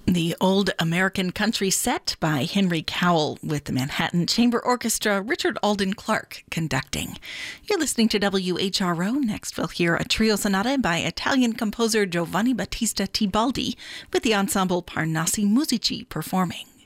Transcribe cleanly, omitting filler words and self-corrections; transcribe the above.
The Old American Country Set by Henry Cowell with the Manhattan Chamber Orchestra, Richard Alden Clark conducting. You're listening to WHRO. Next we'll hear a trio sonata by Italian composer Giovanni Battista Tibaldi with the ensemble Parnassi Musici performing.